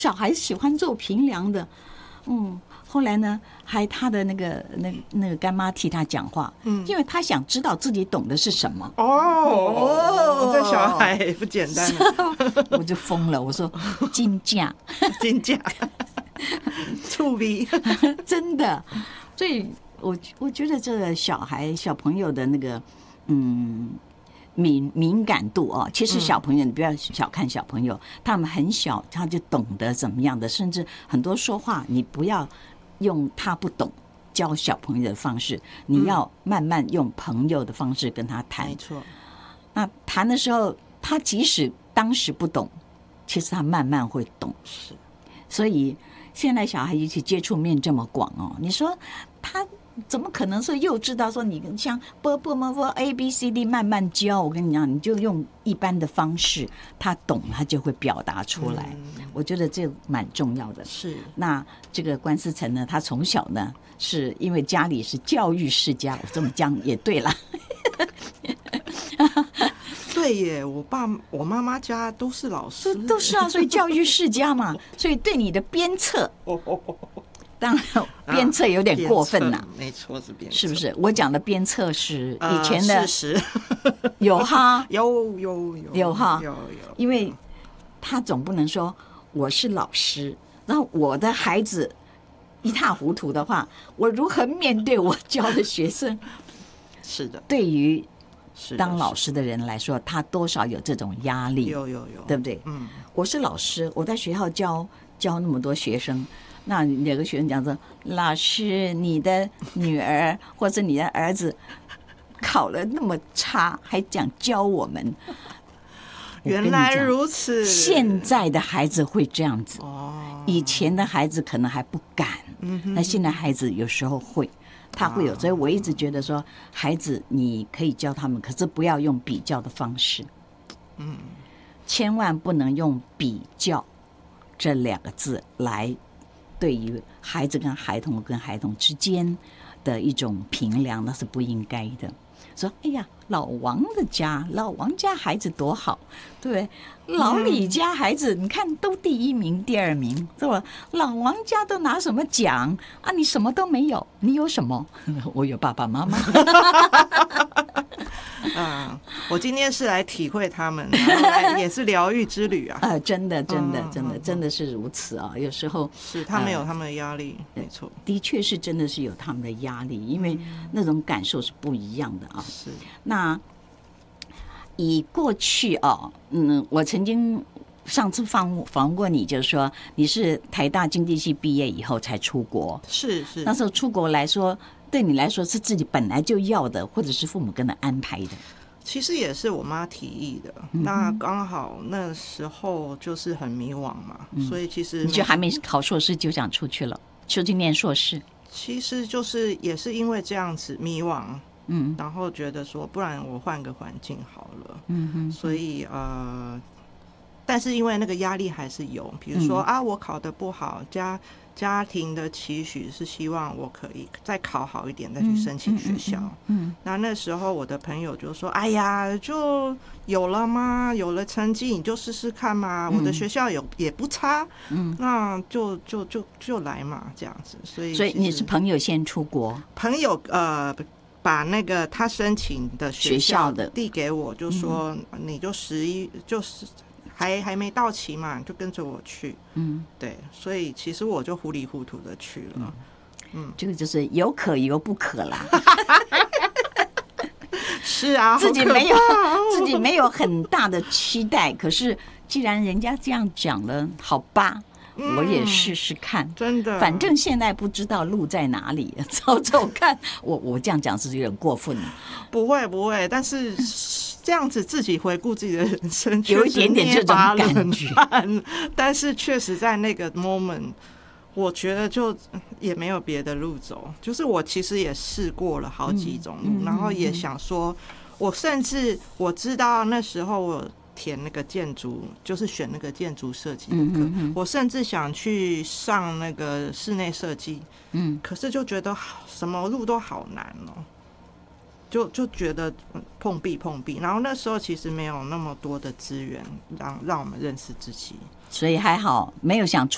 小孩喜欢做平凉的，后来呢，还他的那个干妈替他讲话，因为他想知道自己懂的是什么。 这小孩也不简单了。 我就疯了，我说金价， 金价，触鼻， 真的。所以我觉得这个小朋友的那个敏感度哦，其实小朋友你不要小看小朋友，他们很小他就懂得怎么样的，甚至很多说话你不要用他不懂教小朋友的方式，你要慢慢用朋友的方式跟他谈。 没错。 那谈的时候，他即使当时不懂，其实他慢慢会懂。 是。所以现在小孩一起接触面这么广哦，你说他怎么可能是又知道说你像啵啵啵啵 A B C D 慢慢教？我跟你讲，你就用一般的方式，他懂他就会表达出来。我觉得这蛮重要的。 是。那这个关思成呢，他从小呢是因为家里是教育世家，我这么讲也对了。 对耶，我妈妈家都是老师， 都是啊，所以教育世家嘛，所以对你的鞭策，当然鞭策有点过分啦， 没错是鞭策， 是不是？我讲的鞭策是以前的事实， 有哈， 有哈， 有， 因为他总不能说我是老师，然后我的孩子一塌糊涂的话，我如何面对我教的学生？ 是的， 对于当老师的人来说，他多少有这种压力， 有， 对不对？我是老师，我在学校教那么多学生，那有个学生讲说，老师，你的女儿或者你的儿子考了那么差，还讲教我们。 原来如此， 现在的孩子会这样子，以前的孩子可能还不敢，那现在孩子有时候会。他会有，所以我一直觉得说，孩子你可以教他们，可是不要用比较的方式，千万不能用比较这2个字来对于孩子跟孩童之间的一种评量，那是不应该的。说哎呀，老王家孩子多好，对不对？老李家孩子你看都第1名第2名，是吧？老王家都拿什么奖啊？你什么都没有，你有什么？我有爸爸妈妈。 我今天是来体会他们，然后也是疗愈之旅啊！ 真的是如此啊！有时候是他们有他们的压力，没错， 的确是真的是有他们的压力，因为那种感受是不一样的啊。 是。 那以过去我曾经上次访问过你，就是说你是台大经济系毕业以后才出国， 是。 那时候出国来说，对你来说是自己本来就要的，或者是父母跟他安排的？ 其实也是我妈提议的，那刚好那时候就是很迷惘嘛，所以其实你就还没考硕士就想出去念硕士。 其实就是也是因为这样子迷惘，然后觉得说不然我换个环境好了，所以但是因为那个压力还是有，比如说我考得不好，家庭的期许是希望我可以再考好一点再去申请学校，那时候我的朋友就说哎呀就有了吗？有了成绩你就试试看嘛，我的学校也不差，那就来嘛这样子。所以你是朋友先出国， 朋友把那个他申请的学校的递给我，就说你就就是还没到期嘛，就跟着我去。对，所以其实我就糊里糊涂的去了。 这个就是有可有不可啦。 是啊， 自己没有很大的期待，可是既然人家这样讲了，好吧，我也试试看。 真的， 反正现在不知道路在哪里，走走看。我这样讲是有点过分了。 不会，但是这样子自己回顾自己的人生， 有一点点这种感觉。 但是确实在那个 moment， 我觉得就也没有别的路走，就是我其实也试过了好几种路，然后也想说，我甚至我知道那时候我填那个建筑，就是选那个建筑设计的课，我甚至想去上那个室内设计，可是就觉得什么路都好难哦。就觉得碰壁，然后那时候其实没有那么多的资源让我们认识自己， 所以还好没有想出